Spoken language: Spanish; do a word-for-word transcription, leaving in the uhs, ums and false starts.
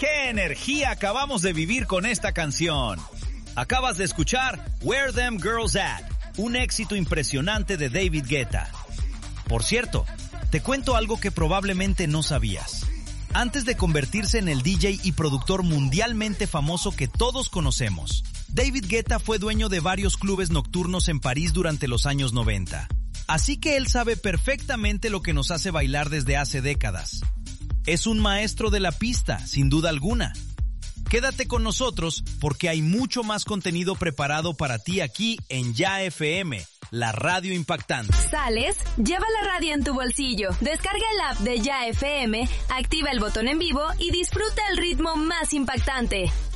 ¡Qué energía acabamos de vivir con esta canción! Acabas de escuchar Where Them Girls At, un éxito impresionante de David Guetta. Por cierto, te cuento algo que probablemente no sabías. Antes de convertirse en el D J y productor mundialmente famoso que todos conocemos, David Guetta fue dueño de varios clubes nocturnos en París durante los años noventa. Así que él sabe perfectamente lo que nos hace bailar desde hace décadas. Es un maestro de la pista, sin duda alguna. Quédate con nosotros porque hay mucho más contenido preparado para ti aquí en Ya F M, la radio impactante. ¿Sales? Lleva la radio en tu bolsillo. Descarga el app de Ya F M, activa el botón en vivo y disfruta el ritmo más impactante.